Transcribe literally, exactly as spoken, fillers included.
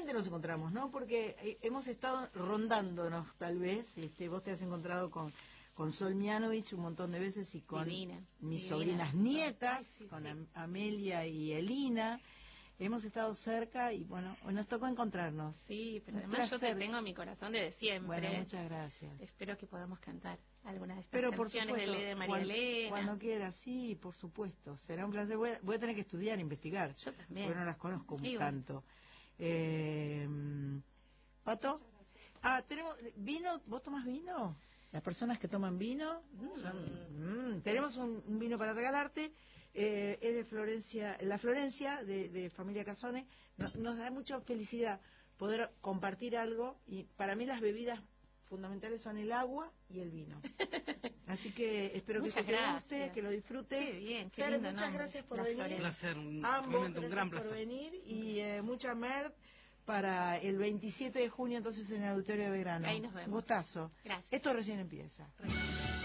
finalmente nos encontramos, ¿no? Porque eh, hemos estado rondándonos, tal vez. Este, vos te has encontrado con, con Sol Mianovich un montón de veces y con Divina, mis divina sobrinas Sol. nietas, Ay, sí, con sí. Am- Amelia y Elina. Hemos estado cerca y, bueno, hoy nos tocó encontrarnos. Sí, pero Un además yo te placer. tengo en mi corazón desde siempre. Bueno, muchas gracias. Espero que podamos cantar algunas de estas Pero por canciones supuesto, de Ley de María cuan- Elena. cuando quieras, sí, por supuesto. Será un placer. Voy a, voy a tener que estudiar, investigar. Yo también. Porque no las conozco Y bueno. tanto. Eh, ¿Pato? Ah, tenemos vino. ¿Vos tomás vino? Las personas que toman vino. Son- mm, tenemos un, un vino para regalarte. Eh, es de Florencia, la Florencia de, de familia Casone. Nos, nos da mucha felicidad poder compartir algo. Y para mí las bebidas fundamentales son el agua y el vino. Así que espero Muchas que te gracias. guste, que lo disfrutes. Qué bien, qué Fer, lindo muchas nombre, gracias por La venir. Florencia. Un placer, un, Ambos, realmente un gracias gran por placer. venir y eh, mucha mer para el veintisiete de junio entonces en el Auditorio de Belgrano. Ahí nos vemos. Un gustazo. Gracias. Esto recién empieza.